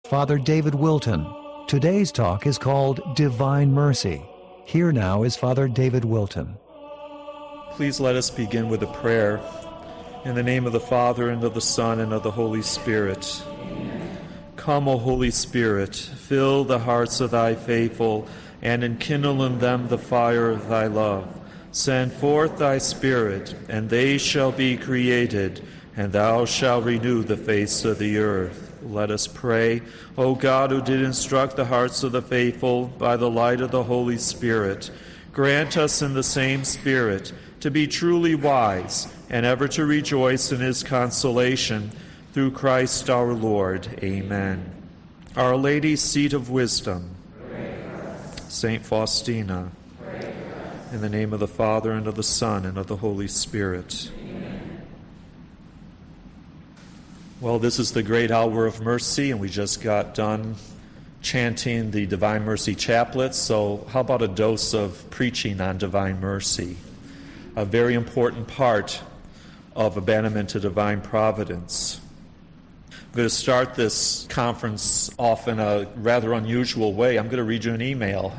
Father David Wilton. Today's talk is called Divine Mercy. Here now is Father David Wilton. Please let us begin with a prayer. In the name of the Father, and of the Son, and of the Holy Spirit. Come, O Holy Spirit, fill the hearts of thy faithful, and enkindle in them the fire of thy love. Send forth thy Spirit, and they shall be created, and thou shalt renew the face of the earth. Let us pray. O God, who did instruct the hearts of the faithful by the light of the Holy Spirit, grant us in the same Spirit to be truly wise, and ever to rejoice in his consolation, through Christ our Lord. Amen. Our Lady, seat of wisdom. Saint Faustina. In the name of the Father, and of the Son, and of the Holy Spirit. Amen. Well, this is the great hour of mercy, and we just got done chanting the Divine Mercy Chaplet, so how about a dose of preaching on Divine Mercy? A very important part of abandonment to divine providence. I'm going to start this conference off in a rather unusual way. I'm going to read you an email.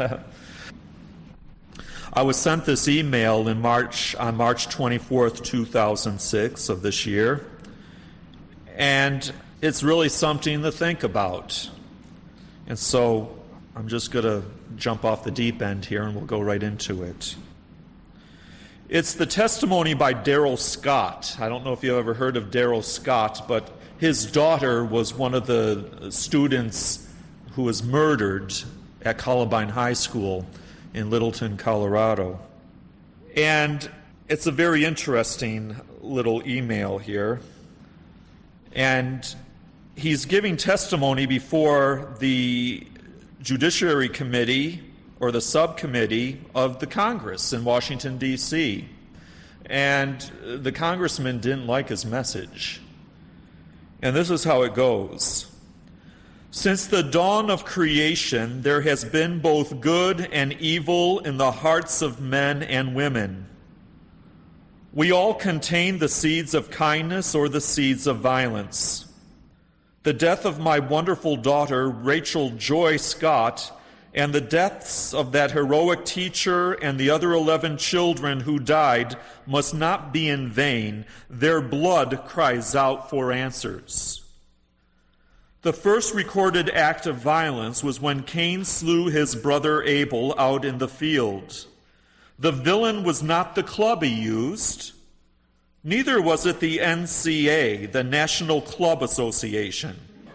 I was sent this email on March 24th, 2006 of this year, and it's really something to think about. And so I'm just going to jump off the deep end here, and we'll go right into it. It's the testimony by Darrell Scott. I don't know if you've ever heard of Darrell Scott, but his daughter was one of the students who was murdered at Columbine High School in Littleton, Colorado. And it's a very interesting little email here. And he's giving testimony before the Judiciary Committee or the subcommittee of the Congress in Washington, D.C. And the congressman didn't like his message. And this is how it goes. Since the dawn of creation, there has been both good and evil in the hearts of men and women. We all contain the seeds of kindness or the seeds of violence. The death of my wonderful daughter, Rachel Joy Scott, and the deaths of that heroic teacher and the other 11 children who died must not be in vain. Their blood cries out for answers. The first recorded act of violence was when Cain slew his brother Abel out in the field. The villain was not the club he used. Neither was it the NCA, the National Club Association.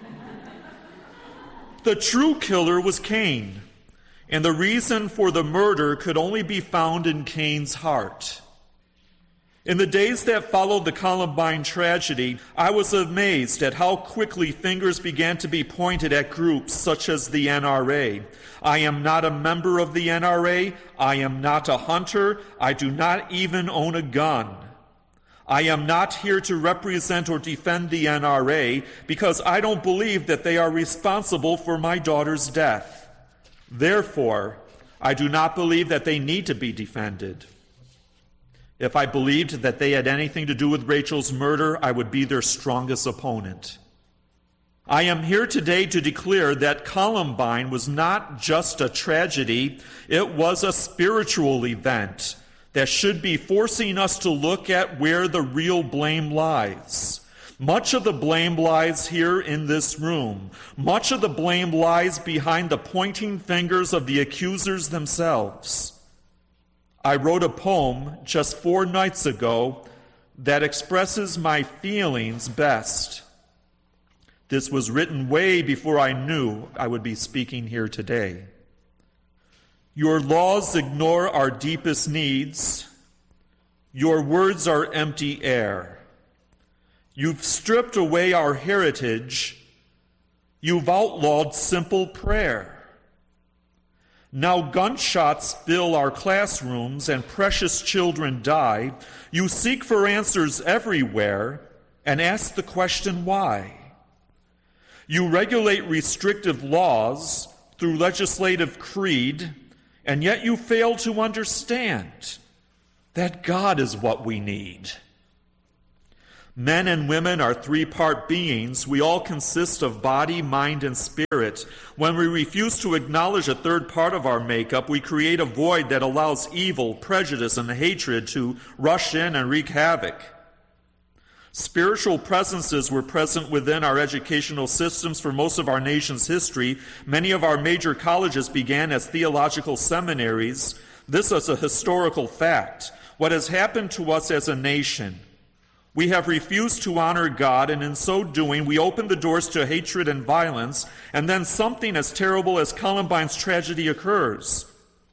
The true killer was Cain, and the reason for the murder could only be found in Cain's heart. In the days that followed the Columbine tragedy, I was amazed at how quickly fingers began to be pointed at groups such as the NRA. I am not a member of the NRA. I am not a hunter. I do not even own a gun. I am not here to represent or defend the NRA because I don't believe that they are responsible for my daughter's death. Therefore, I do not believe that they need to be defended. If I believed that they had anything to do with Rachel's murder, I would be their strongest opponent. I am here today to declare that Columbine was not just a tragedy, it was a spiritual event that should be forcing us to look at where the real blame lies. Much of the blame lies here in this room. Much of the blame lies behind the pointing fingers of the accusers themselves. I wrote a poem just 4 nights ago that expresses my feelings best. This was written way before I knew I would be speaking here today. Your laws ignore our deepest needs. Your words are empty air. You've stripped away our heritage. You've outlawed simple prayer. Now gunshots fill our classrooms and precious children die. You seek for answers everywhere and ask the question why. You regulate restrictive laws through legislative creed, and yet you fail to understand that God is what we need. Men and women are three-part beings. We all consist of body, mind, and spirit. When we refuse to acknowledge a third part of our makeup, we create a void that allows evil, prejudice, and hatred to rush in and wreak havoc. Spiritual presences were present within our educational systems for most of our nation's history. Many of our major colleges began as theological seminaries. This is a historical fact. What has happened to us as a nation? We have refused to honor God, and in so doing, we open the doors to hatred and violence, and then something as terrible as Columbine's tragedy occurs.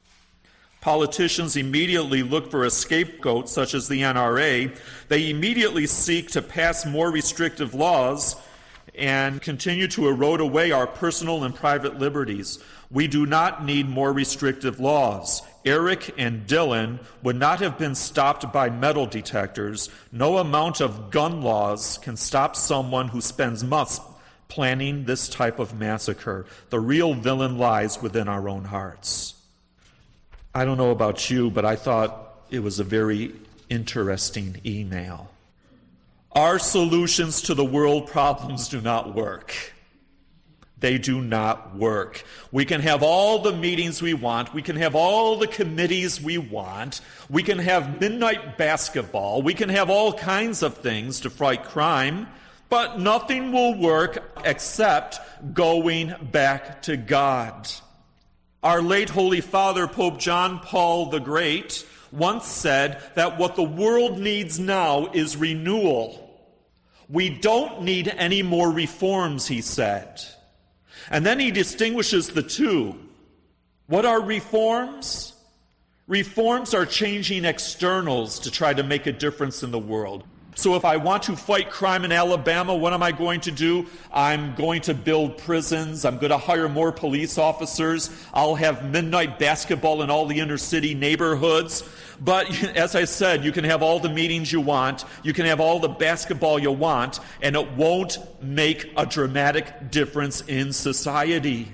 Politicians immediately look for a scapegoat, such as the NRA. They immediately seek to pass more restrictive laws and continue to erode away our personal and private liberties. We do not need more restrictive laws. Eric and Dylan would not have been stopped by metal detectors. No amount of gun laws can stop someone who spends months planning this type of massacre. The real villain lies within our own hearts. I don't know about you, but I thought it was a very interesting email. Our solutions to the world problems do not work. They do not work. We can have all the meetings we want. We can have all the committees we want. We can have midnight basketball. We can have all kinds of things to fight crime, but nothing will work except going back to God. Our late Holy Father, Pope John Paul the Great, once said that what the world needs now is renewal. We don't need any more reforms, he said. And then he distinguishes the two. What are reforms? Reforms are changing externals to try to make a difference in the world. So if I want to fight crime in Alabama, what am I going to do? I'm going to build prisons. I'm going to hire more police officers. I'll have midnight basketball in all the inner city neighborhoods. But as I said, you can have all the meetings you want. You can have all the basketball you want, and it won't make a dramatic difference in society.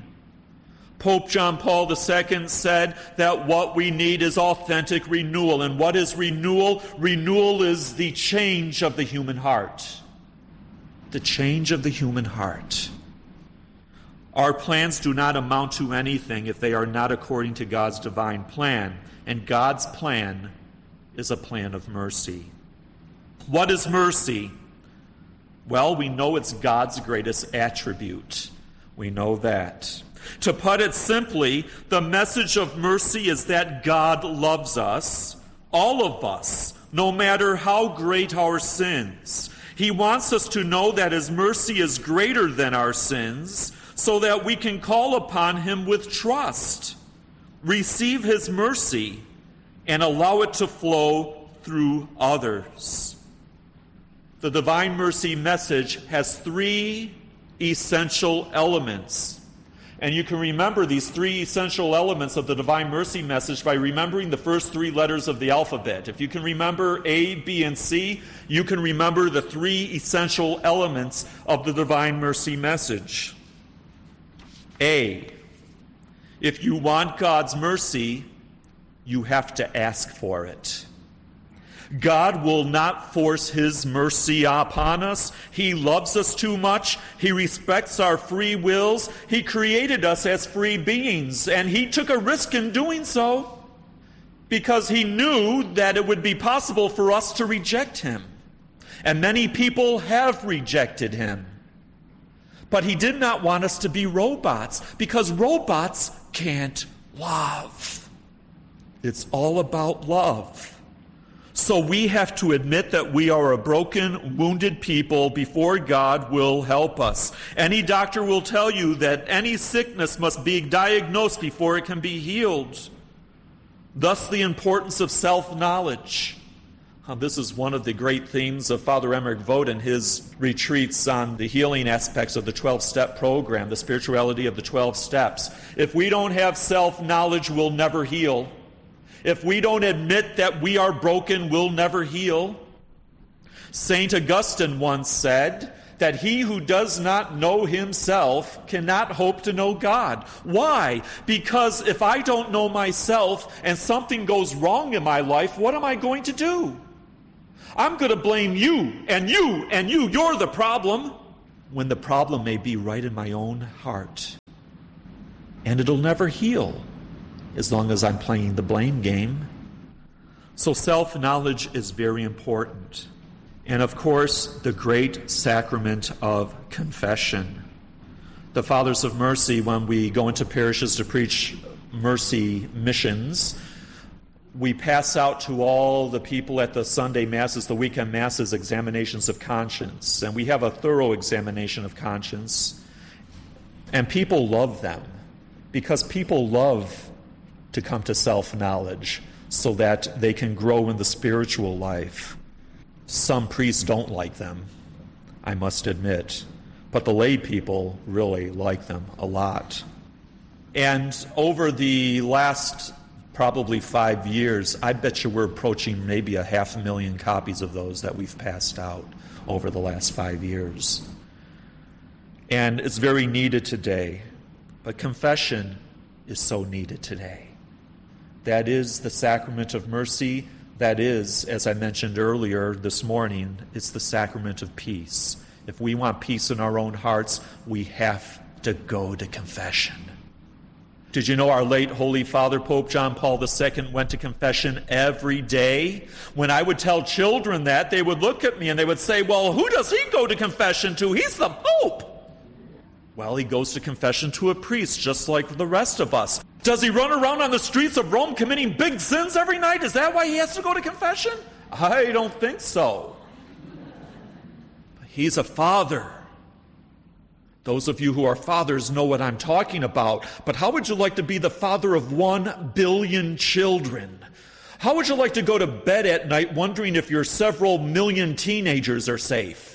Pope John Paul II said that what we need is authentic renewal. And what is renewal? Renewal is the change of the human heart. The change of the human heart. Our plans do not amount to anything if they are not according to God's divine plan. And God's plan is a plan of mercy. What is mercy? Well, we know it's God's greatest attribute. We know that. To put it simply, the message of mercy is that God loves us, all of us, no matter how great our sins. He wants us to know that His mercy is greater than our sins, so that we can call upon Him with trust, receive His mercy, and allow it to flow through others. The Divine Mercy message has three essential elements. And you can remember these three essential elements of the Divine Mercy message by remembering the first three letters of the alphabet. If you can remember A, B, and C, you can remember the three essential elements of the Divine Mercy message. A, if you want God's mercy, you have to ask for it. God will not force His mercy upon us. He loves us too much. He respects our free wills. He created us as free beings, and He took a risk in doing so because He knew that it would be possible for us to reject Him. And many people have rejected Him. But He did not want us to be robots, because robots can't love. It's all about love. So we have to admit that we are a broken, wounded people before God will help us. Any doctor will tell you that any sickness must be diagnosed before it can be healed. Thus the importance of self-knowledge. This is one of the great themes of Father Emmerich Vogt in his retreats on the healing aspects of the 12-step program, the spirituality of the 12 steps. If we don't have self-knowledge, we'll never heal. If we don't admit that we are broken, we'll never heal. St. Augustine once said that he who does not know himself cannot hope to know God. Why? Because if I don't know myself and something goes wrong in my life, what am I going to do? I'm going to blame you, and you, and you. You're the problem. When the problem may be right in my own heart. And it'll never heal as long as I'm playing the blame game. So self-knowledge is very important. And of course, the great sacrament of confession. The Fathers of Mercy, when we go into parishes to preach mercy missions, we pass out to all the people at the Sunday Masses, the weekend Masses, examinations of conscience. And we have a thorough examination of conscience. And people love them because people love to come to self-knowledge so that they can grow in the spiritual life. Some priests don't like them, I must admit. But the lay people really like them a lot. And over the last probably 5 years, I bet you we're approaching maybe 500,000 copies of those that we've passed out over the last 5 years. And it's very needed today. But confession is so needed today. That is the sacrament of mercy. That is, as I mentioned earlier this morning, it's the sacrament of peace. If we want peace in our own hearts, we have to go to confession. Did you know our late Holy Father, Pope John Paul II, went to confession every day? When I would tell children that, they would look at me and they would say, well, who does he go to confession to? He's the Pope. Well, he goes to confession to a priest, just like the rest of us. Does he run around on the streets of Rome committing big sins every night? Is that why he has to go to confession? I don't think so. He's a father. Those of you who are fathers know what I'm talking about. But how would you like to be the father of 1 billion children? How would you like to go to bed at night wondering if your several million teenagers are safe?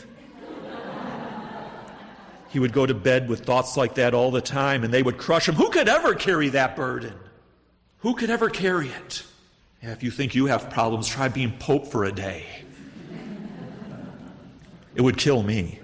He would go to bed with thoughts like that all the time, and they would crush him. Who could ever carry that burden? Who could ever carry it? Yeah, if you think you have problems, try being Pope for a day. It would kill me.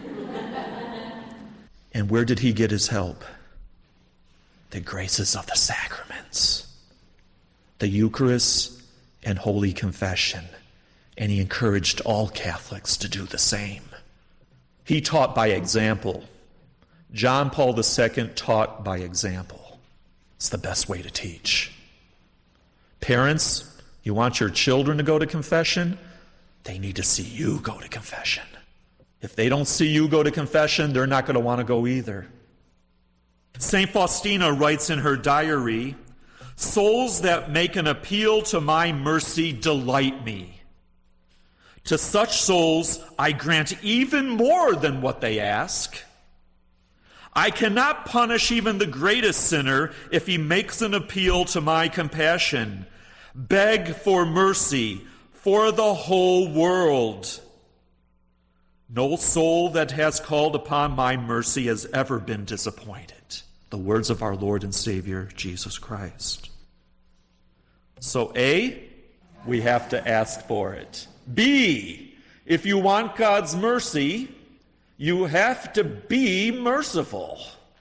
And where did he get his help? The graces of the sacraments, the Eucharist and Holy Confession. And he encouraged all Catholics to do the same. He taught by example. John Paul II taught by example. It's the best way to teach. Parents, you want your children to go to confession? They need to see you go to confession. If they don't see you go to confession, they're not going to want to go either. St. Faustina writes in her diary, souls that make an appeal to my mercy delight me. To such souls I grant even more than what they ask. I cannot punish even the greatest sinner if he makes an appeal to my compassion. Beg for mercy for the whole world. No soul that has called upon my mercy has ever been disappointed. The words of our Lord and Savior, Jesus Christ. So A, we have to ask for it. B, if you want God's mercy, you have to be merciful.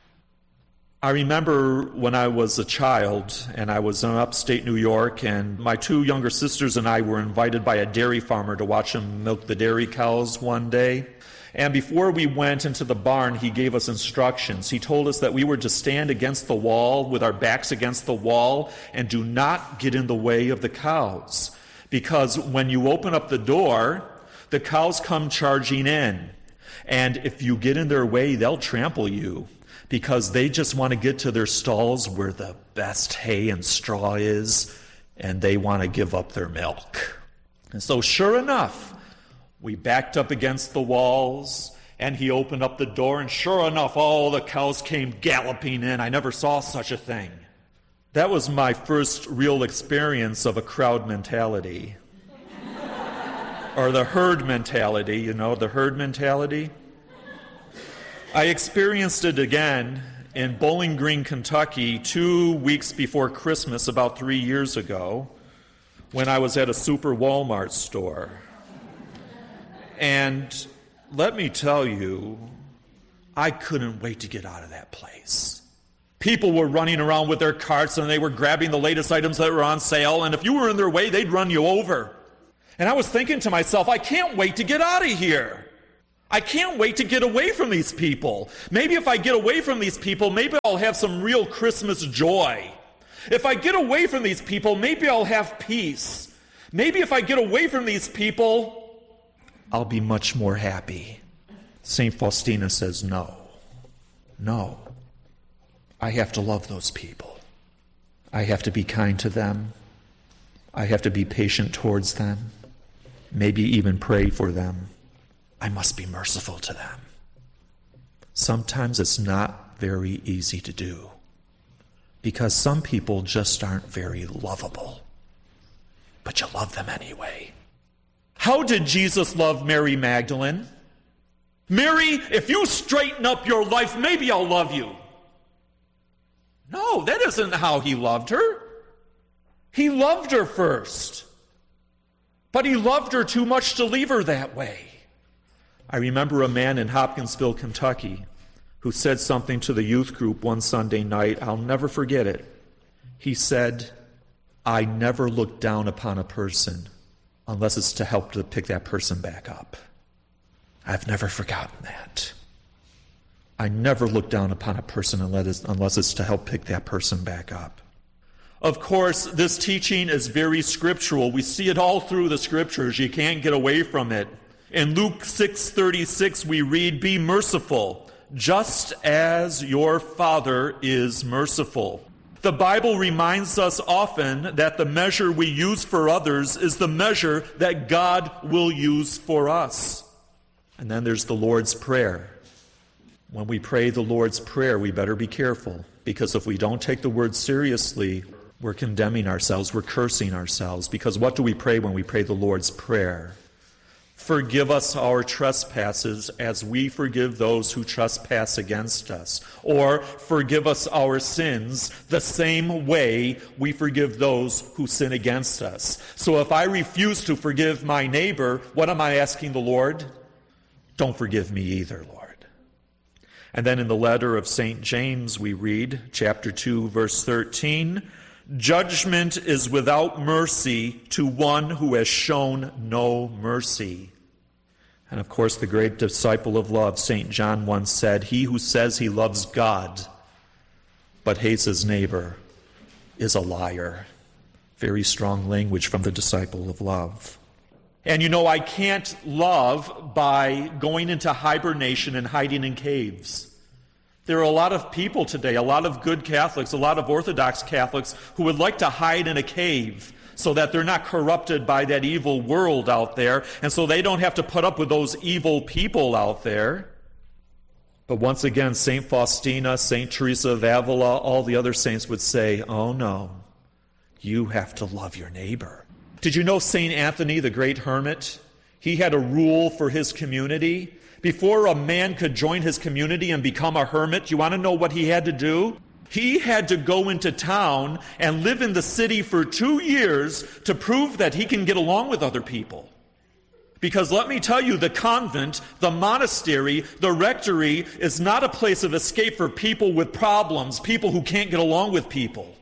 I remember when I was a child and I was in upstate New York, and my 2 younger sisters and I were invited by a dairy farmer to watch him milk the dairy cows one day. And before we went into the barn, he gave us instructions. He told us that we were to stand against the wall with our backs against the wall and do not get in the way of the cows. Because when you open up the door, the cows come charging in. And if you get in their way, they'll trample you, because they just want to get to their stalls where the best hay and straw is, and they want to give up their milk. And so sure enough, we backed up against the walls, and he opened up the door, and sure enough, all the cows came galloping in. I never saw such a thing. That was my first real experience of a crowd mentality. Or the herd mentality, you know, the herd mentality. I experienced it again in Bowling Green, Kentucky, 2 weeks before Christmas, about 3 years ago, when I was at a Super Walmart store. And let me tell you, I couldn't wait to get out of that place. People were running around with their carts, and they were grabbing the latest items that were on sale, and if you were in their way, they'd run you over. And I was thinking to myself, I can't wait to get out of here. I can't wait to get away from these people. Maybe if I get away from these people, maybe I'll have some real Christmas joy. If I get away from these people, maybe I'll have peace. Maybe if I get away from these people, I'll be much more happy. St. Faustina says, no. I have to love those people. I have to be kind to them. I have to be patient towards them. Maybe even pray for them. I must be merciful to them. Sometimes it's not very easy to do because some people just aren't very lovable. But you love them anyway. How did Jesus love Mary Magdalene? Mary, if you straighten up your life, maybe I'll love you. No, that isn't how he loved her. He loved her first. But he loved her too much to leave her that way. I remember a man in Hopkinsville, Kentucky, who said something to the youth group one Sunday night. I'll never forget it. He said, I never look down upon a person unless it's to help to pick that person back up. I've never forgotten that. I never look down upon a person unless it's to help pick that person back up. Of course, this teaching is very scriptural. We see it all through the scriptures. You can't get away from it. In Luke 6:36, we read, be merciful, just as your Father is merciful. The Bible reminds us often that the measure we use for others is the measure that God will use for us. And then there's the Lord's Prayer. When we pray the Lord's Prayer, we better be careful, because if we don't take the word seriously, we're condemning ourselves, we're cursing ourselves. Because what do we pray when we pray the Lord's Prayer? Forgive us our trespasses as we forgive those who trespass against us. Or forgive us our sins the same way we forgive those who sin against us. So if I refuse to forgive my neighbor, what am I asking the Lord? Don't forgive me either, Lord. And then in the letter of St. James we read, chapter 2, verse 13, judgment is without mercy to one who has shown no mercy. And of course, the great disciple of love, St. John, once said, he who says he loves God but hates his neighbor is a liar. Very strong language from the disciple of love. And you know, I can't love by going into hibernation and hiding in caves. There are a lot of people today, a lot of good Catholics, a lot of Orthodox Catholics who would like to hide in a cave so that they're not corrupted by that evil world out there, and so they don't have to put up with those evil people out there. But once again, St. Faustina, St. Teresa of Avila, all the other saints would say, oh no, you have to love your neighbor. Did you know St. Anthony, the great hermit? He had a rule for his community. Before a man could join his community and become a hermit, you want to know what he had to do? He had to go into town and live in the city for 2 years to prove that he can get along with other people. Because let me tell you, the convent, the monastery, the rectory is not a place of escape for people with problems, people who can't get along with people.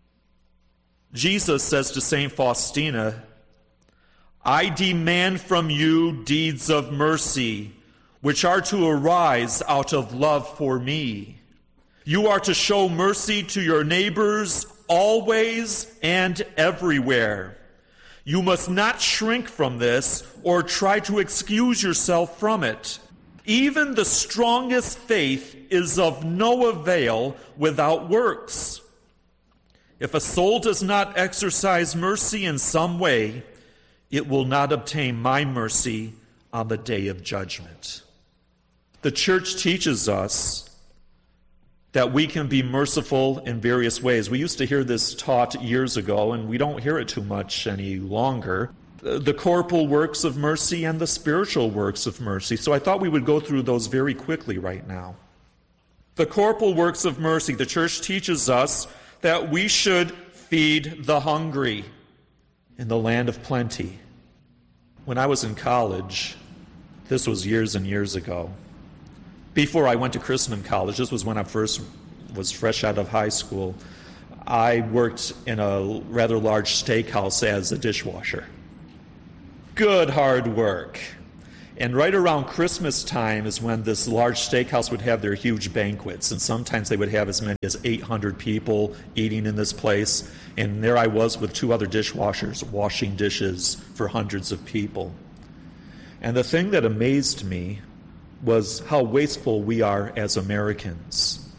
Jesus says to St. Faustina, I demand from you deeds of mercy, which are to arise out of love for me. You are to show mercy to your neighbors always and everywhere. You must not shrink from this or try to excuse yourself from it. Even the strongest faith is of no avail without works. If a soul does not exercise mercy in some way, it will not obtain my mercy on the day of judgment. The church teaches us that we can be merciful in various ways. We used to hear this taught years ago, and we don't hear it too much any longer. The corporal works of mercy and the spiritual works of mercy. So I thought we would go through those very quickly right now. The corporal works of mercy. The church teaches us that we should feed the hungry in the land of plenty. When I was in college, this was years and years ago, before I went to Christendom College, this was when I first was fresh out of high school, I worked in a rather large steakhouse as a dishwasher. Good hard work. And right around Christmas time is when this large steakhouse would have their huge banquets. And sometimes they would have as many as 800 people eating in this place. And there I was with 2 other dishwashers washing dishes for hundreds of people. And the thing that amazed me was how wasteful we are as Americans.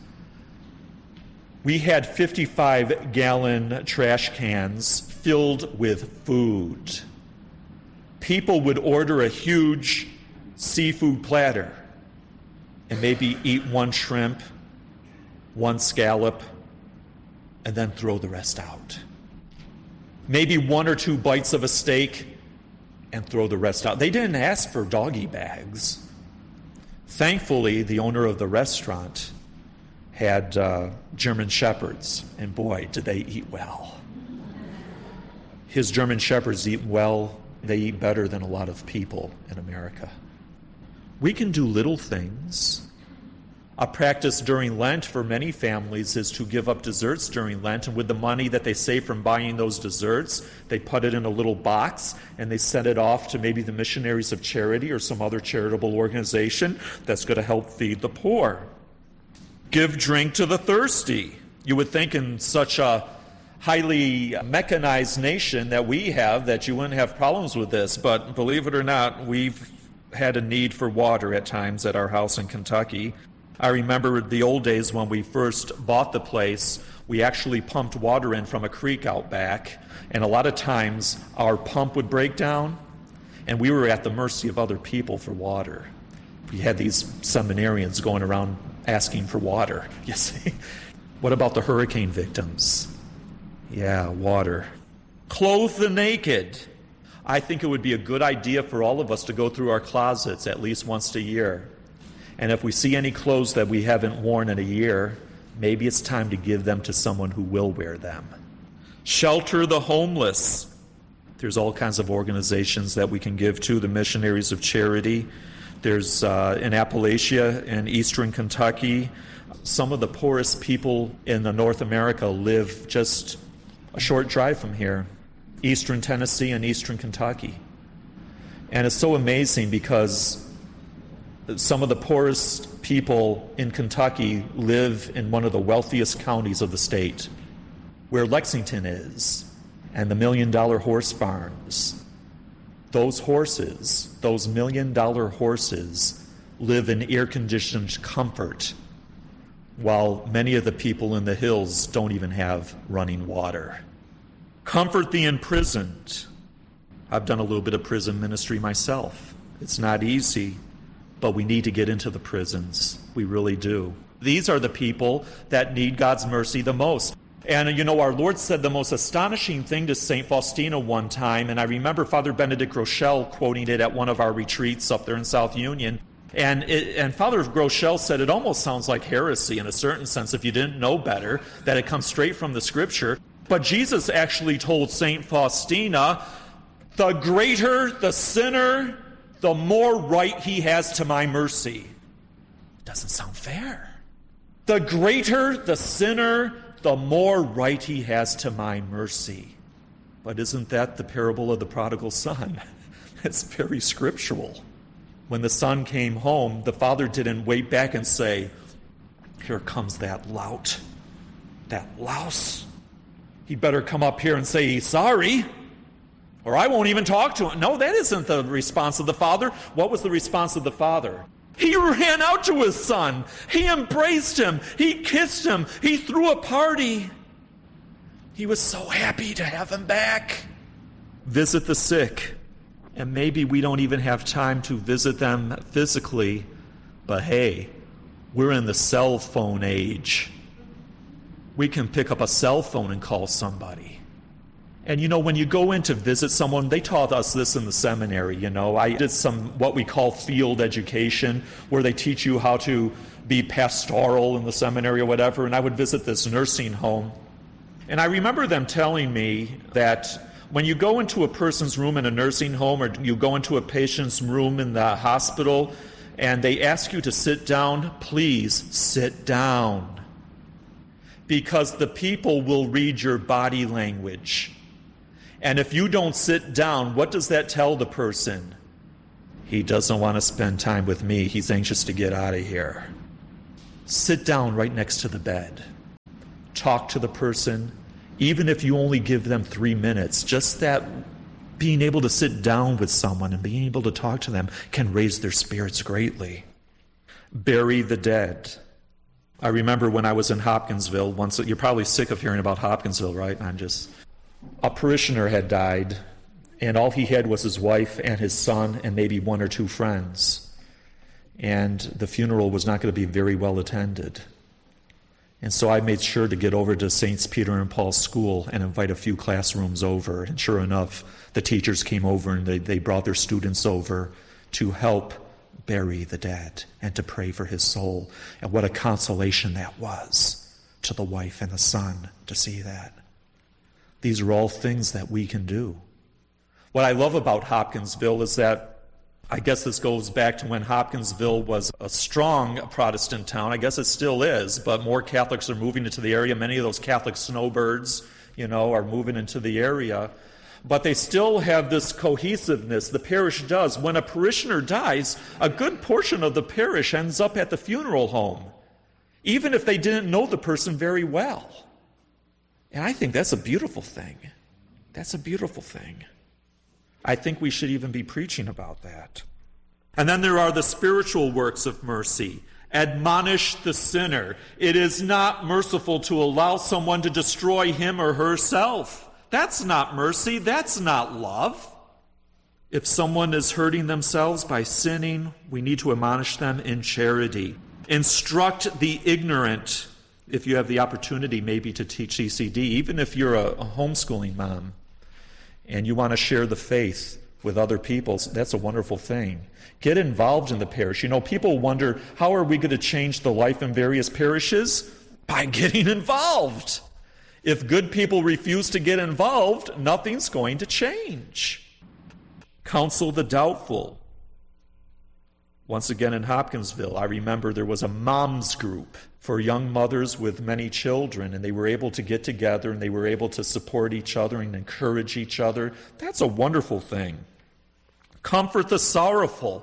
We had 55-gallon trash cans filled with food. People would order a huge seafood platter and maybe eat 1 shrimp, 1 scallop, and then throw the rest out. Maybe 1 or 2 bites of a steak and throw the rest out. They didn't ask for doggy bags. Thankfully, the owner of the restaurant had German Shepherds, and boy, did they eat well. His German Shepherds eat well. They eat better than a lot of people in America. We can do little things. A practice during Lent for many families is to give up desserts during Lent, and with the money that they save from buying those desserts, they put it in a little box and they send it off to maybe the Missionaries of Charity or some other charitable organization that's going to help feed the poor. Give drink to the thirsty. You would think in such a highly mechanized nation that we have that you wouldn't have problems with this, but believe it or not, we've had a need for water at times at our house in Kentucky. I remember the old days when we first bought the place, we actually pumped water in from a creek out back, and a lot of times our pump would break down, and we were at the mercy of other people for water. We had these seminarians going around asking for water, you see. What about the hurricane victims? Yeah, water. Clothe the naked. I think it would be a good idea for all of us to go through our closets at least once a year. And if we see any clothes that we haven't worn in a year, maybe it's time to give them to someone who will wear them. Shelter the homeless. There's all kinds of organizations that we can give to, the Missionaries of Charity. There's in Appalachia and eastern Kentucky, some of the poorest people in North America live just a short drive from here, eastern Tennessee and eastern Kentucky. And it's so amazing because some of the poorest people in Kentucky live in one of the wealthiest counties of the state, where Lexington is, and the $1 Million Horse Farms. Those horses, those $1 Million horses, live in air-conditioned comfort, while many of the people in the hills don't even have running water. Comfort the imprisoned. I've done a little bit of prison ministry myself. It's not easy, but we need to get into the prisons. We really do. These are the people that need God's mercy the most. And you know, our Lord said the most astonishing thing to St. Faustina one time, and I remember Father Benedict Groeschel quoting it at one of our retreats up there in South Union. And Father Groeschel said it almost sounds like heresy in a certain sense if you didn't know better, that it comes straight from the Scripture. But Jesus actually told St. Faustina, the greater the sinner, the more right he has to my mercy. Doesn't sound fair. The greater the sinner, the more right he has to my mercy. But isn't that the parable of the prodigal son? It's very scriptural. When the son came home, the father didn't wait back and say, here comes that lout, that louse. He'd better come up here and say he's sorry, or I won't even talk to him. No, that isn't the response of the father. What was the response of the father? He ran out to his son. He embraced him. He kissed him. He threw a party. He was so happy to have him back. Visit the sick. And maybe we don't even have time to visit them physically, but hey, we're in the cell phone age. We can pick up a cell phone and call somebody. And you know, when you go in to visit someone, they taught us this in the seminary, you know. I did some what we call field education, where they teach you how to be pastoral in the seminary or whatever, and I would visit this nursing home. And I remember them telling me that when you go into a person's room in a nursing home, or you go into a patient's room in the hospital, and they ask you to sit down, please sit down. Because the people will read your body language. And if you don't sit down, what does that tell the person? He doesn't want to spend time with me. He's anxious to get out of here. Sit down right next to the bed. Talk to the person, even if you only give them 3 minutes. Just that being able to sit down with someone and being able to talk to them can raise their spirits greatly. Bury the dead. I remember when I was in Hopkinsville once. You're probably sick of hearing about Hopkinsville, right? A parishioner had died, and all he had was his wife and his son and maybe 1 or 2 friends. And the funeral was not going to be very well attended. And so I made sure to get over to St. Peter and Paul School and invite a few classrooms over. And sure enough, the teachers came over and they brought their students over to help bury the dead and to pray for his soul. And what a consolation that was to the wife and the son to see that. These are all things that we can do. What I love about Hopkinsville is that, I guess this goes back to when Hopkinsville was a strong Protestant town. I guess it still is, but more Catholics are moving into the area. Many of those Catholic snowbirds, are moving into the area. But they still have this cohesiveness. The parish does. When a parishioner dies, a good portion of the parish ends up at the funeral home, even if they didn't know the person very well. And I think that's a beautiful thing. That's a beautiful thing. I think we should even be preaching about that. And then there are the spiritual works of mercy. Admonish the sinner. It is not merciful to allow someone to destroy him or herself. That's not mercy. That's not love. If someone is hurting themselves by sinning, we need to admonish them in charity. Instruct the ignorant. If you have the opportunity maybe to teach ECD, even if you're a homeschooling mom, and you want to share the faith with other people, that's a wonderful thing. Get involved in the parish. People wonder, how are we going to change the life in various parishes? By getting involved. If good people refuse to get involved, nothing's going to change. Counsel the doubtful. Once again in Hopkinsville, I remember there was a moms group for young mothers with many children, and they were able to get together and they were able to support each other and encourage each other. That's a wonderful thing. Comfort the sorrowful.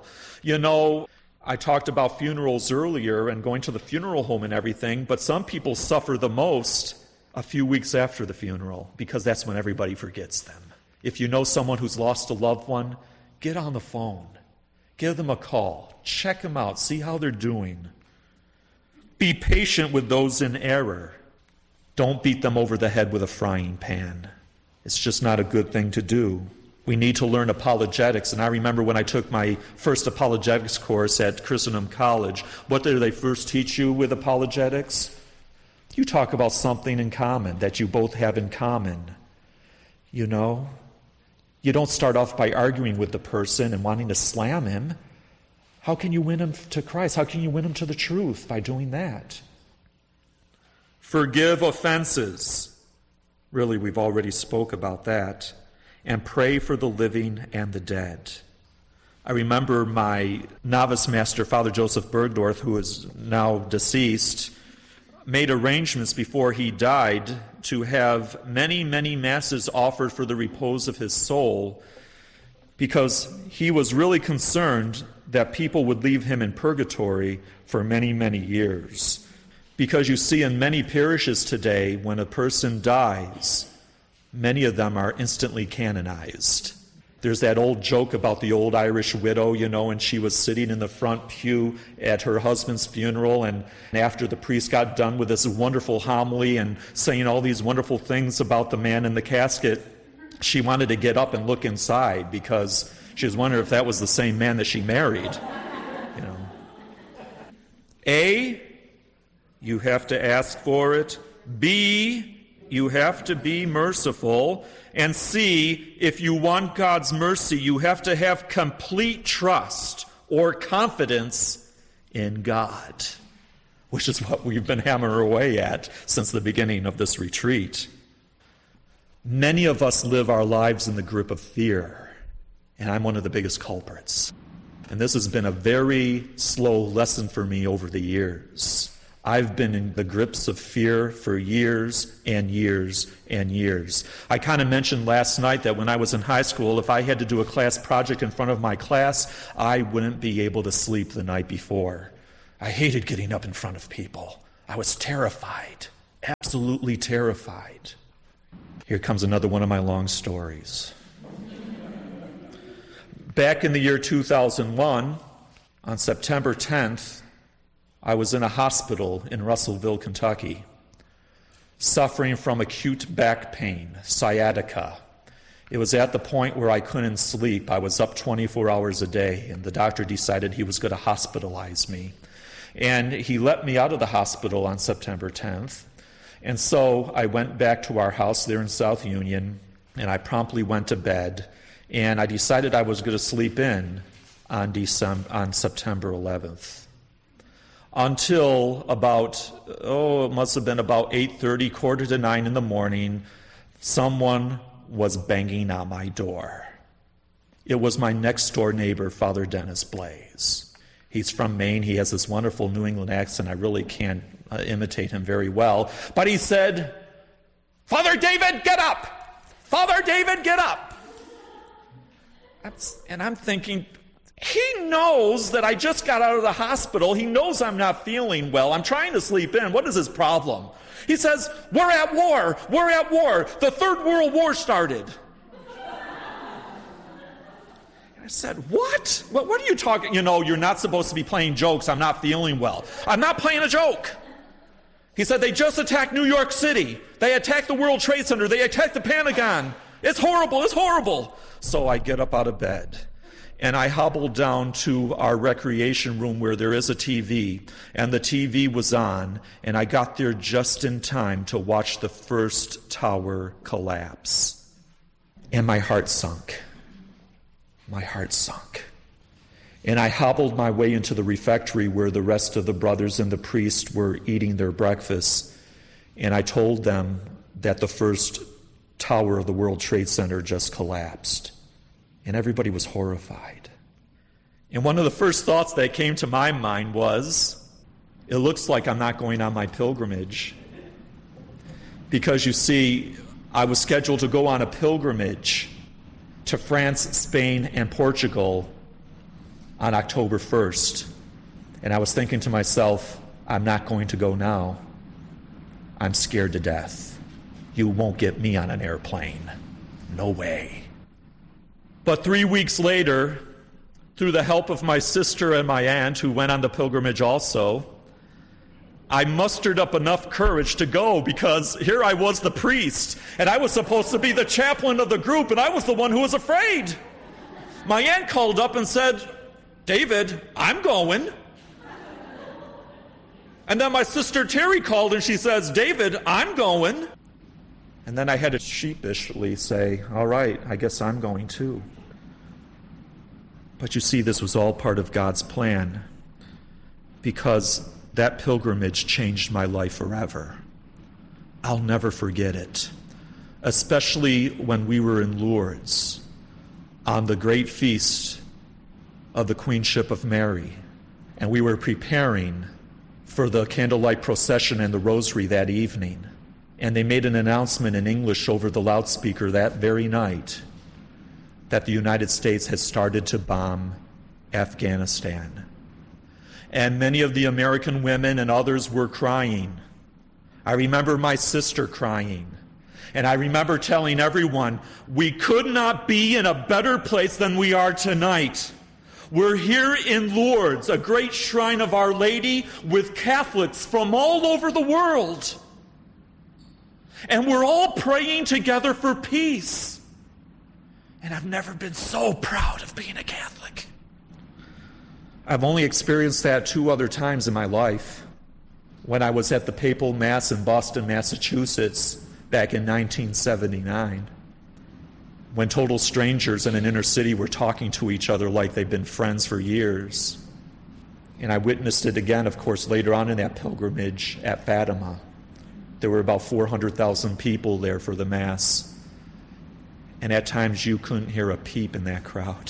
I talked about funerals earlier and going to the funeral home and everything, but some people suffer the most a few weeks after the funeral because that's when everybody forgets them. If you know someone who's lost a loved one, get on the phone. Give them a call. Check them out. See how they're doing. Be patient with those in error. Don't beat them over the head with a frying pan. It's just not a good thing to do. We need to learn apologetics. And I remember when I took my first apologetics course at Christendom College, what did they first teach you with apologetics? You talk about something in common that you both have in common. You don't start off by arguing with the person and wanting to slam him. How can you win him to Christ? How can you win him to the truth by doing that? Forgive offenses. Really, we've already spoke about that. And pray for the living and the dead. I remember my novice master, Father Joseph Bergdorf, who is now deceased, made arrangements before he died to have many, many masses offered for the repose of his soul, because he was really concerned that people would leave him in purgatory for many, many years. Because you see in many parishes today, when a person dies, many of them are instantly canonized. There's that old joke about the old Irish widow, and she was sitting in the front pew at her husband's funeral, and after the priest got done with this wonderful homily and saying all these wonderful things about the man in the casket, she wanted to get up and look inside because she was wondering if that was the same man that she married. A, you have to ask for it. B, you have to be merciful. And C, if you want God's mercy, you have to have complete trust or confidence in God, which is what we've been hammering away at since the beginning of this retreat. Many of us live our lives in the grip of fear, and I'm one of the biggest culprits. And this has been a very slow lesson for me over the years. I've been in the grips of fear for years and years and years. I kind of mentioned last night that when I was in high school, if I had to do a class project in front of my class, I wouldn't be able to sleep the night before. I hated getting up in front of people. I was terrified, absolutely terrified. Here comes another one of my long stories. Back in the year 2001, on September 10th, I was in a hospital in Russellville, Kentucky, suffering from acute back pain, sciatica. It was at the point where I couldn't sleep. I was up 24 hours a day, and the doctor decided he was going to hospitalize me. And he let me out of the hospital on September 10th. And so I went back to our house there in South Union, and I promptly went to bed, and I decided I was going to sleep in on September 11th. Until about, it must have been about 8:30, 8:45 in the morning, someone was banging on my door. It was my next-door neighbor, Father Dennis Blaze. He's from Maine. He has this wonderful New England accent. I really can't imitate him very well. But he said, "Father David, get up! Father David, get up!" And I'm thinking, he knows that I just got out of the hospital. He knows I'm not feeling well. I'm trying to sleep in. What is his problem? He says, "We're at war. We're at war. The Third World War started." I said, "What? What are you talking? You're not supposed to be playing jokes. I'm not feeling well." "I'm not playing a joke." He said, "They just attacked New York City. They attacked the World Trade Center. They attacked the Pentagon. It's horrible. It's horrible." So I get up out of bed, and I hobbled down to our recreation room where there is a TV, and the TV was on, and I got there just in time to watch the first tower collapse. And my heart sunk. My heart sunk. And I hobbled my way into the refectory where the rest of the brothers and the priest were eating their breakfast, and I told them that the first tower of the World Trade Center just collapsed. And everybody was horrified. And one of the first thoughts that came to my mind was, it looks like I'm not going on my pilgrimage. Because you see, I was scheduled to go on a pilgrimage to France, Spain, and Portugal on October 1st. And I was thinking to myself, I'm not going to go now. I'm scared to death. You won't get me on an airplane. No way. But 3 weeks later, through the help of my sister and my aunt, who went on the pilgrimage also, I mustered up enough courage to go, because here I was the priest, and I was supposed to be the chaplain of the group, and I was the one who was afraid. My aunt called up and said, "David, I'm going." And then my sister Terry called and she says, "David, I'm going." And then I had to sheepishly say, "All right, I guess I'm going too." But you see, this was all part of God's plan, because that pilgrimage changed my life forever. I'll never forget it, especially when we were in Lourdes on the great feast of the Queenship of Mary, and we were preparing for the candlelight procession and the rosary that evening. And they made an announcement in English over the loudspeaker that very night that the United States had started to bomb Afghanistan. And many of the American women and others were crying. I remember my sister crying. And I remember telling everyone, we could not be in a better place than we are tonight. We're here in Lourdes, a great shrine of Our Lady, with Catholics from all over the world. And we're all praying together for peace. And I've never been so proud of being a Catholic. I've only experienced that 2 other times in my life. When I was at the Papal Mass in Boston, Massachusetts, back in 1979, when total strangers in an inner city were talking to each other like they've been friends for years. And I witnessed it again, of course, later on in that pilgrimage at Fatima. There were about 400,000 people there for the Mass. And at times you couldn't hear a peep in that crowd.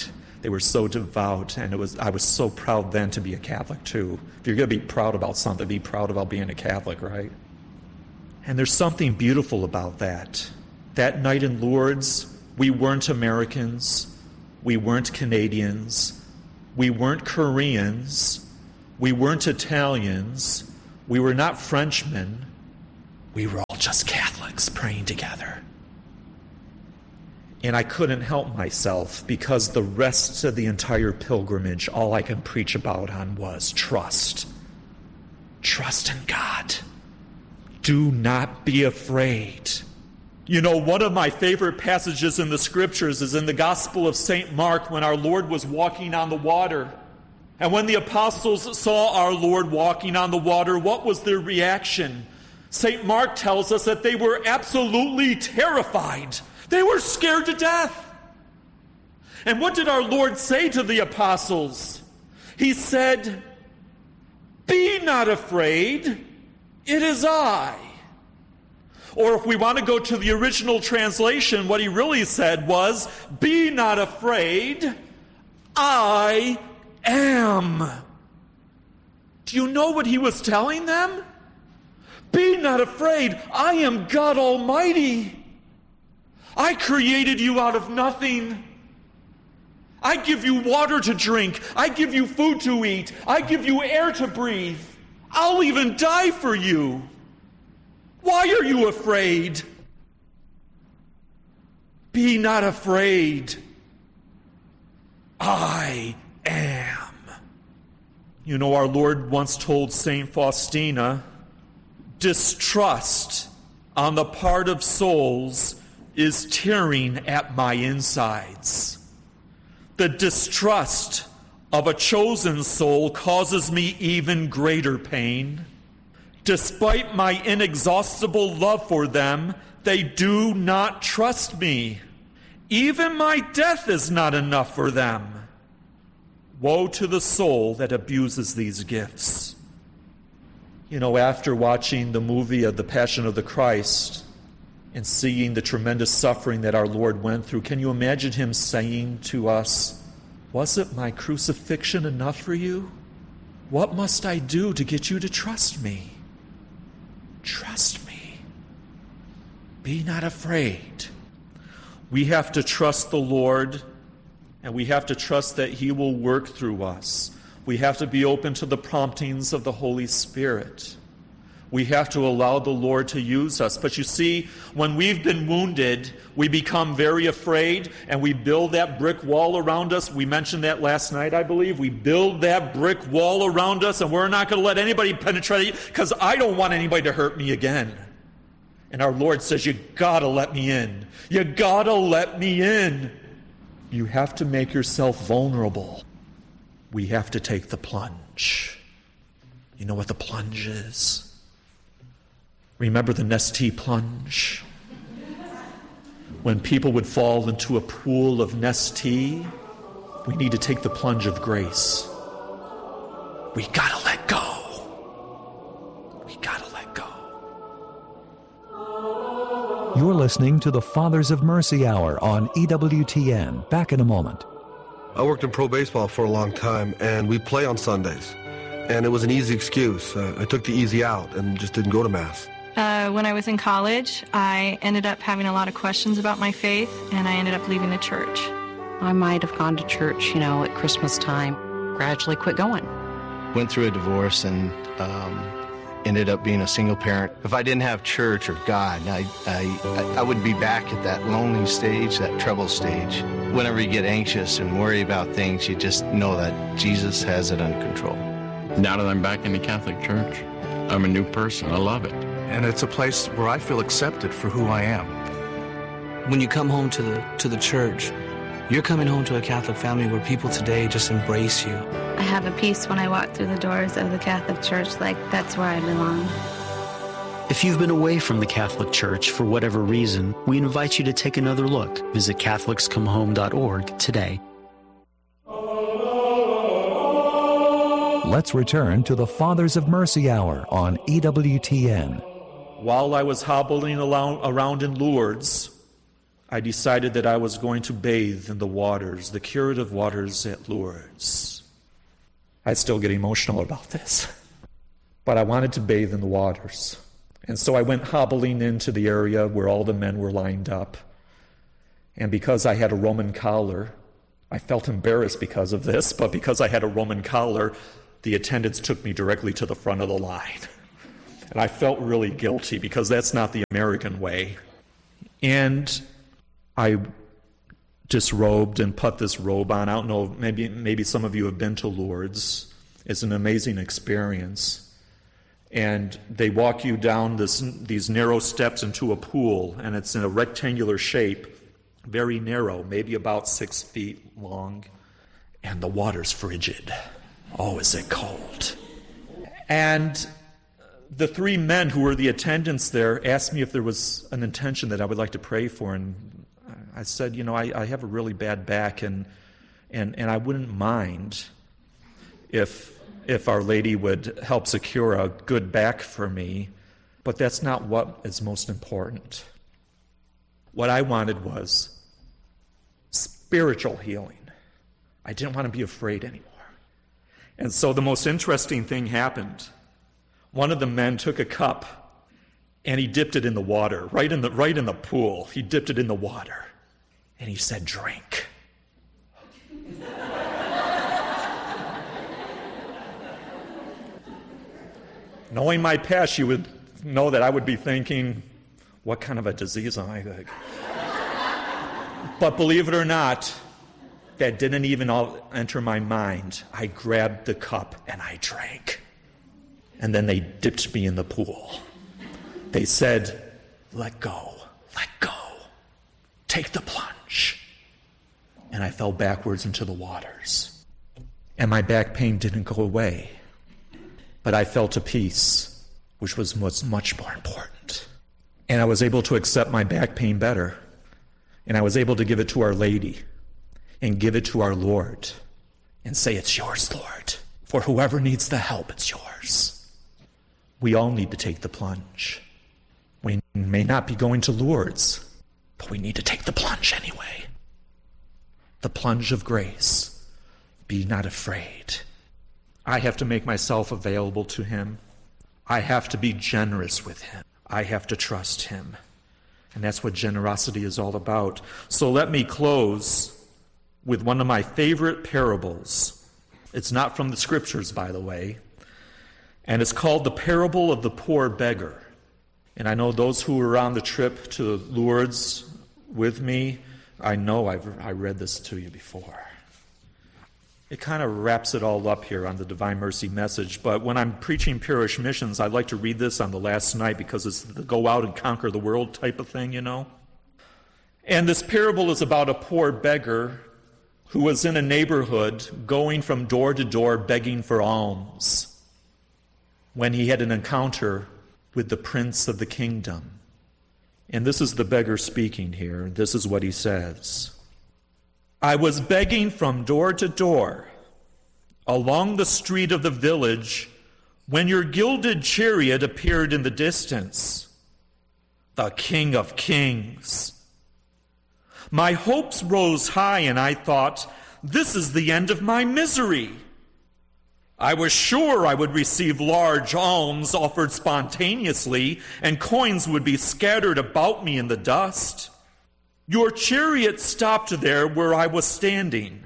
They were so devout, and I was so proud then to be a Catholic too. If you're going to be proud about something, be proud about being a Catholic, right? And there's something beautiful about that. That night in Lourdes, we weren't Americans, we weren't Canadians, we weren't Koreans, we weren't Italians, we were not Frenchmen. We were all just Catholics praying together. And I couldn't help myself, because the rest of the entire pilgrimage, all I can preach about on was trust. Trust in God. Do not be afraid. You know, one of my favorite passages in the scriptures is in the Gospel of St. Mark, when our Lord was walking on the water. And when the apostles saw our Lord walking on the water, what was their reaction? St. Mark tells us that they were absolutely terrified. They were scared to death. And what did our Lord say to the apostles? He said, "Be not afraid, it is I." Or if we want to go to the original translation, what he really said was, "Be not afraid, I am." Do you know what he was telling them? Be not afraid, I am God Almighty. I created you out of nothing. I give you water to drink. I give you food to eat. I give you air to breathe. I'll even die for you. Why are you afraid? Be not afraid. I am. You know, our Lord once told St. Faustina, distrust on the part of souls is tearing at my insides. The distrust of a chosen soul causes me even greater pain. Despite my inexhaustible love for them, they do not trust me. Even my death is not enough for them. Woe to the soul that abuses these gifts. You know, after watching the movie of The Passion of the Christ and seeing the tremendous suffering that our Lord went through, can you imagine him saying to us, "Wasn't my crucifixion enough for you? What must I do to get you to trust me? Trust me. Be not afraid." We have to trust the Lord, and we have to trust that he will work through us. We have to be open to the promptings of the Holy Spirit. We have to allow the Lord to use us. But you see, when we've been wounded, we become very afraid, and we build that brick wall around us. We mentioned that last night, I believe. We build that brick wall around us, and we're not going to let anybody penetrate it, because I don't want anybody to hurt me again. And our Lord says, you got to let me in. You got to let me in. You have to make yourself vulnerable. We have to take the plunge. You know what the plunge is? Remember the Nestea plunge? When people would fall into a pool of Nestea, we need to take the plunge of grace. We gotta let go. We gotta let go. You're listening to the Fathers of Mercy Hour on EWTN. Back in a moment. I worked in pro baseball for a long time, and we play on Sundays. And it was an easy excuse. I took the easy out and just didn't go to Mass. When I was in college, I ended up having a lot of questions about my faith, and I ended up leaving the church. I might have gone to church, at Christmas time. Gradually quit going. Went through a divorce and ended up being a single parent. If I didn't have church or God, I would be back at that lonely stage, that trouble stage. Whenever you get anxious and worry about things, you just know that Jesus has it under control. Now that I'm back in the Catholic Church, I'm a new person. I love it. And it's a place where I feel accepted for who I am. When you come home to the church, you're coming home to a Catholic family where people today just embrace you. I have a peace when I walk through the doors of the Catholic Church, like that's where I belong. If you've been away from the Catholic Church for whatever reason, we invite you to take another look. Visit CatholicsComeHome.org today. Let's return to the Fathers of Mercy Hour on EWTN. While I was hobbling around in Lourdes, I decided that I was going to bathe in the waters, the curative waters at Lourdes. I still get emotional about this, but I wanted to bathe in the waters. And so I went hobbling into the area where all the men were lined up. And because I had a Roman collar, I felt embarrassed because of this, but because I had a Roman collar, the attendants took me directly to the front of the line. And I felt really guilty because that's not the American way. And I disrobed and put this robe on. I don't know, maybe some of you have been to Lourdes. It's an amazing experience. And they walk you down these narrow steps into a pool, and it's in a rectangular shape, very narrow, maybe about 6 feet long. And the water's frigid. Oh, is it cold? And the 3 men who were the attendants there asked me if there was an intention that I would like to pray for, and I said, I have a really bad back, and I wouldn't mind if Our Lady would help secure a good back for me, but that's not what is most important. What I wanted was spiritual healing. I didn't want to be afraid anymore. And so the most interesting thing happened. One of the men took a cup and he dipped it in the water, right in the pool. He dipped it in the water. And he said, "Drink." Knowing my past, you would know that I would be thinking, what kind of a disease am I? But believe it or not, that didn't even enter my mind. I grabbed the cup and I drank. And then they dipped me in the pool. They said, "Let go, let go. Take the plunge." And I fell backwards into the waters. And my back pain didn't go away. But I felt a peace, which was much more important. And I was able to accept my back pain better. And I was able to give it to Our Lady and give it to our Lord and say, "It's yours, Lord. For whoever needs the help, it's yours." We all need to take the plunge. We may not be going to Lourdes, but we need to take the plunge anyway. The plunge of grace. Be not afraid. I have to make myself available to Him. I have to be generous with Him. I have to trust Him. And that's what generosity is all about. So let me close with one of my favorite parables. It's not from the Scriptures, by the way. And it's called the parable of the poor beggar. And I know those who were on the trip to Lourdes with me, I know I read this to you before. It kind of wraps it all up here on the Divine Mercy message, but when I'm preaching parish missions, I like to read this on the last night because it's the go out and conquer the world type of thing, And this parable is about a poor beggar who was in a neighborhood going from door to door begging for alms when he had an encounter with the Prince of the Kingdom. And this is the beggar speaking here. This is what he says. "I was begging from door to door along the street of the village when your gilded chariot appeared in the distance, the King of Kings. My hopes rose high and I thought, this is the end of my misery. I was sure I would receive large alms offered spontaneously and coins would be scattered about me in the dust. Your chariot stopped there where I was standing.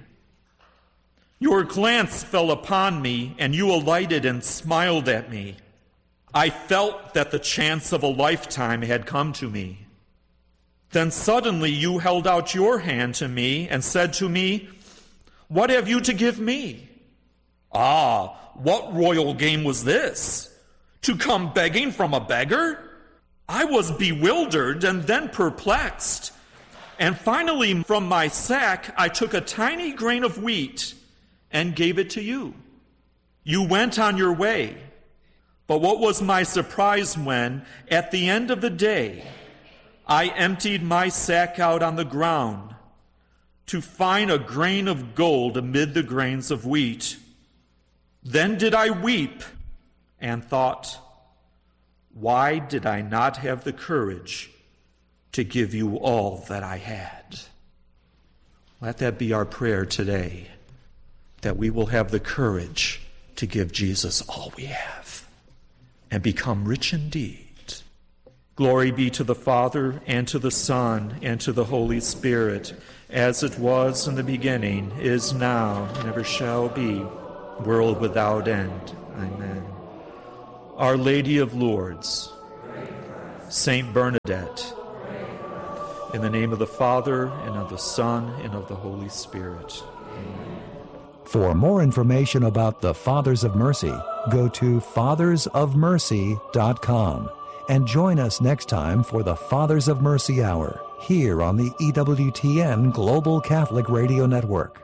Your glance fell upon me, and you alighted and smiled at me. I felt that the chance of a lifetime had come to me. Then suddenly you held out your hand to me and said to me, 'What have you to give me?' Ah, what royal game was this? To come begging from a beggar? I was bewildered and then perplexed. And finally, from my sack, I took a tiny grain of wheat and gave it to you. You went on your way. But what was my surprise when, at the end of the day, I emptied my sack out on the ground to find a grain of gold amid the grains of wheat. Then did I weep and thought, why did I not have the courage to give you all that I had. Let that be our prayer today, that we will have the courage to give Jesus all we have and become rich indeed. Glory be to the Father, and to the Son, and to the Holy Spirit, as it was in the beginning, is now, and ever shall be, world without end. Amen. Our Lady of Lourdes, Saint Bernadette, in the name of the Father, and of the Son, and of the Holy Spirit. Amen. For more information about the Fathers of Mercy, go to fathersofmercy.com and join us next time for the Fathers of Mercy Hour here on the EWTN Global Catholic Radio Network.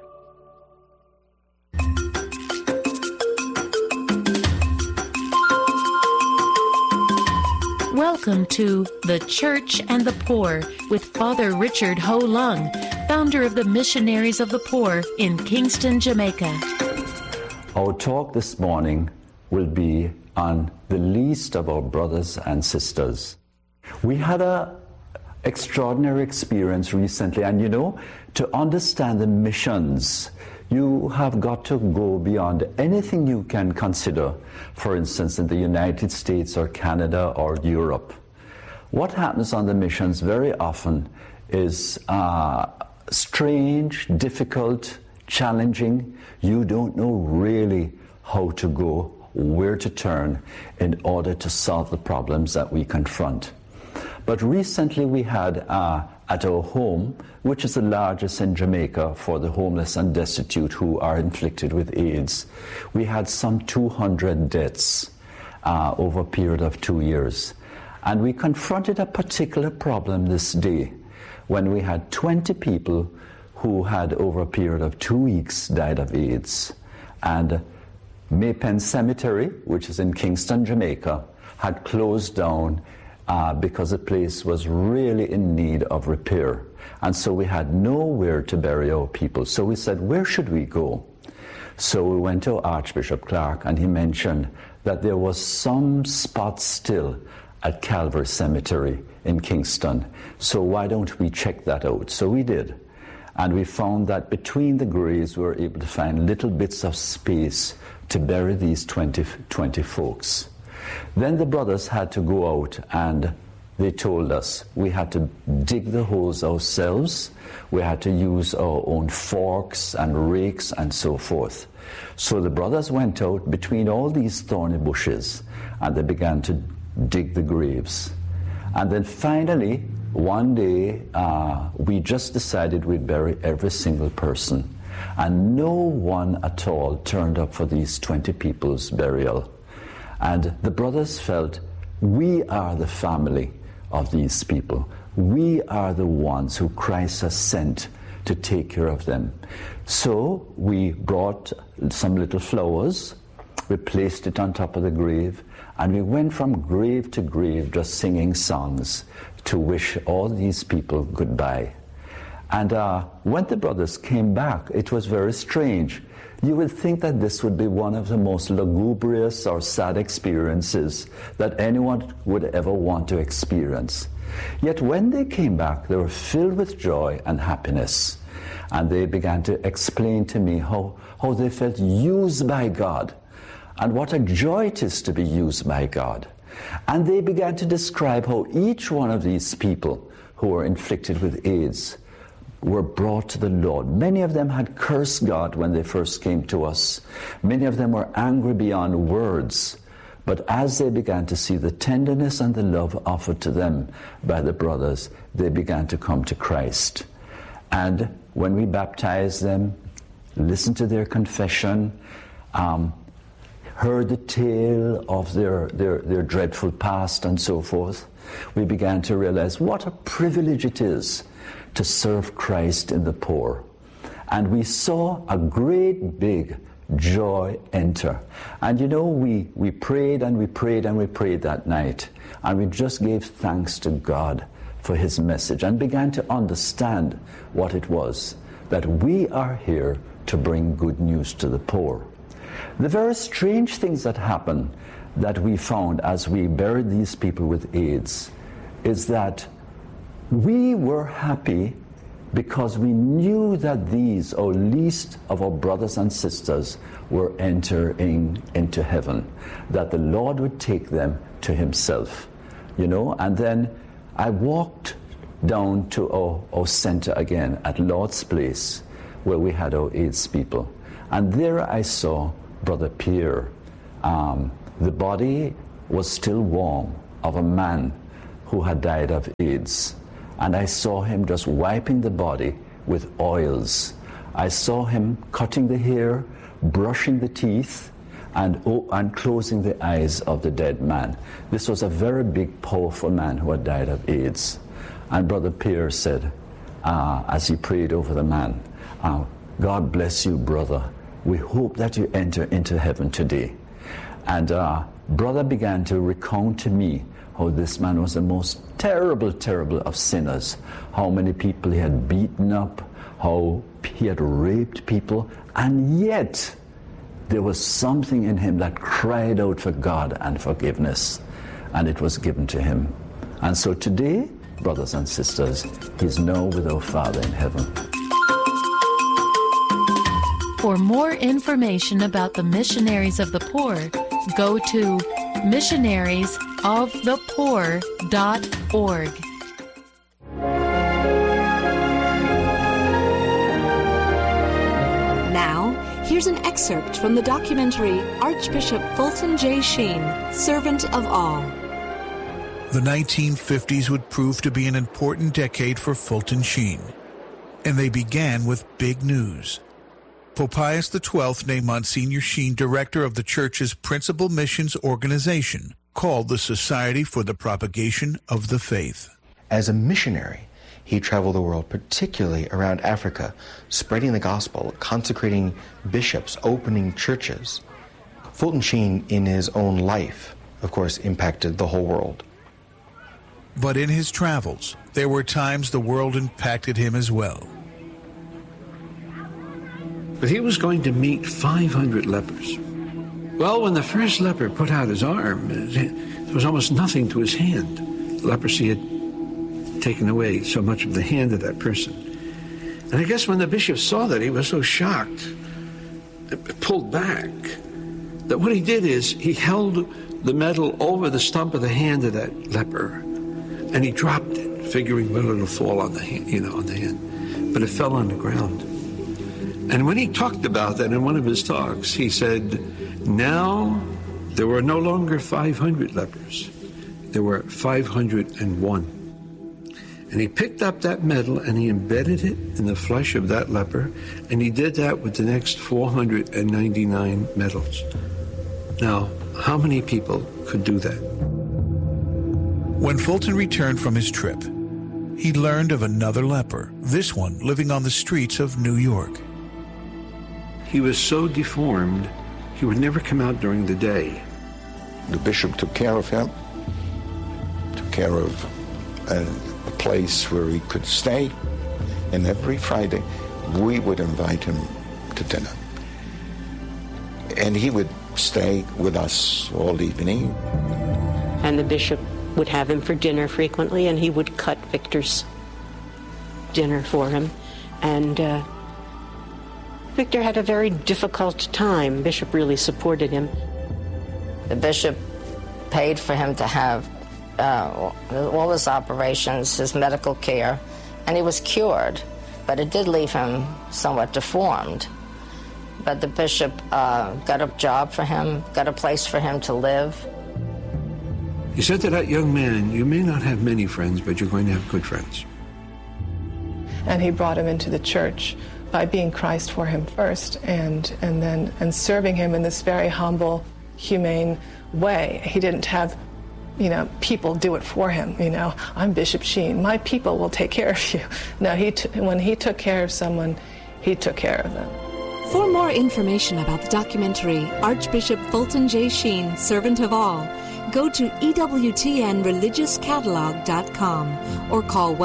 Welcome to The Church and the Poor with Father Richard Ho Lung, founder of the Missionaries of the Poor in Kingston, Jamaica. Our talk this morning will be on the least of our brothers and sisters. We had an extraordinary experience recently, and to understand the missions, you have got to go beyond anything you can consider, for instance, in the United States or Canada or Europe. What happens on the missions very often is strange, difficult, challenging. You don't know really how to go, where to turn in order to solve the problems that we confront. But recently we had at our home, which is the largest in Jamaica for the homeless and destitute who are inflicted with AIDS, we had some 200 deaths over a period of 2 years. And we confronted a particular problem this day when we had 20 people who had over a period of 2 weeks died of AIDS. And Maypen Cemetery, which is in Kingston, Jamaica, had closed down because the place was really in need of repair. And so we had nowhere to bury our people. So we said, where should we go? So we went to Archbishop Clark, and he mentioned that there was some spots still at Calvary Cemetery in Kingston. So why don't we check that out? So we did. And we found that between the graves we were able to find little bits of space to bury these 20 folks. Then the brothers had to go out, and they told us we had to dig the holes ourselves, we had to use our own forks and rakes and so forth. So the brothers went out between all these thorny bushes, and they began to dig the graves. And then finally, one day, we just decided we'd bury every single person. And no one at all turned up for these 20 people's burial. And the brothers felt, we are the family of these people. We are the ones who Christ has sent to take care of them. So we brought some little flowers, we placed it on top of the grave, and we went from grave to grave just singing songs to wish all these people goodbye. And when the brothers came back, it was very strange. You would think that this would be one of the most lugubrious or sad experiences that anyone would ever want to experience. Yet when they came back, they were filled with joy and happiness. And they began to explain to me how they felt used by God, and what a joy it is to be used by God. And they began to describe how each one of these people who were inflicted with AIDS were brought to the Lord. Many of them had cursed God when they first came to us. Many of them were angry beyond words. But as they began to see the tenderness and the love offered to them by the brothers, they began to come to Christ. And when we baptized them, listened to their confession, heard the tale of their dreadful past and so forth, we began to realize what a privilege it is to serve Christ in the poor. And we saw a great big joy enter. And we prayed and we prayed and we prayed that night. And we just gave thanks to God for his message and began to understand what it was, that we are here to bring good news to the poor. The very strange things that happened that we found as we buried these people with AIDS is that we were happy because we knew that these, or least of our brothers and sisters, were entering into heaven, that the Lord would take them to himself, you know. And then I walked down to our center again at Lord's Place, where we had our AIDS people. And there I saw Brother Pierre. The body was still warm of a man who had died of AIDS. And I saw him just wiping the body with oils. I saw him cutting the hair, brushing the teeth, and closing the eyes of the dead man. This was a very big, powerful man who had died of AIDS. And Brother Pierre said, as he prayed over the man, God bless you, brother. We hope that you enter into heaven today. And brother began to recount to me how this man was the most terrible of sinners, how many people he had beaten up, how he had raped people, and yet there was something in him that cried out for God and forgiveness, and it was given to him. And so today, brothers and sisters, he's now with our Father in heaven. For more information about the Missionaries of the Poor, go to missionariesofthepoor.org. Now, here's an excerpt from the documentary Archbishop Fulton J. Sheen, Servant of All. The 1950s would prove to be an important decade for Fulton Sheen, and they began with big news. Pope Pius XII named Monsignor Sheen director of the Church's principal missions organization, called the Society for the Propagation of the Faith. As a missionary, he traveled the world, particularly around Africa, spreading the gospel, consecrating bishops, opening churches. Fulton Sheen, in his own life, of course, impacted the whole world. But in his travels, there were times the world impacted him as well. But he was going to meet 500 lepers. Well, when the first leper put out his arm, there was almost nothing to his hand. Leprosy had taken away so much of the hand of that person. And I guess when the bishop saw that, he was so shocked, pulled back, that what he did is he held the medal over the stump of the hand of that leper, and he dropped it, figuring, well, it'll fall on the hand, on the hand. But it fell on the ground. And when he talked about that in one of his talks, he said, now there were no longer 500 lepers. There were 501. And he picked up that medal and he embedded it in the flesh of that leper, and he did that with the next 499 medals. Now, how many people could do that? When Fulton returned from his trip, he learned of another leper, this one living on the streets of New York. He was so deformed, he would never come out during the day. The bishop took care of him, took care of a place where he could stay, and every Friday we would invite him to dinner. And he would stay with us all evening. And the bishop would have him for dinner frequently, and he would cut Victor's dinner for him. And Victor had a very difficult time. Bishop really supported him. The bishop paid for him to have all his operations, his medical care, and he was cured. But it did leave him somewhat deformed. But the bishop got a job for him, got a place for him to live. He said to that young man, you may not have many friends, but you're going to have good friends. And he brought him into the church by being Christ for him first, and serving him in this very humble, humane way. He didn't have, people do it for him. I'm Bishop Sheen. My people will take care of you. No, when he took care of someone, he took care of them. For more information about the documentary Archbishop Fulton J. Sheen, Servant of All, go to EWTNReligiousCatalog.com or call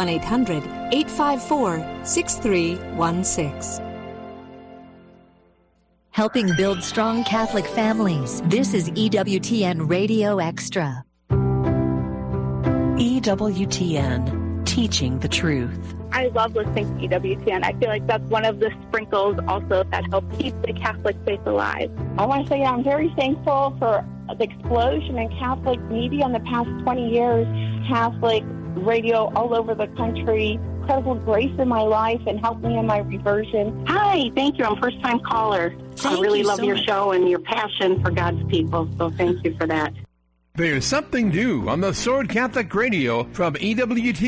1-800-854-6316. Helping build strong Catholic families. This is EWTN Radio Extra. EWTN, teaching the truth. I love listening to EWTN. I feel like that's one of the sprinkles also that help keep the Catholic faith alive. I want to say I'm very thankful for the explosion in Catholic media in the past 20 years. Catholic radio all over the country, incredible grace in my life and helped me in my reversion. Hi, thank you. I'm a first-time caller. I really love your show and your passion for God's people, so thank you for that. There's something new on the Sword Catholic Radio from EWTN.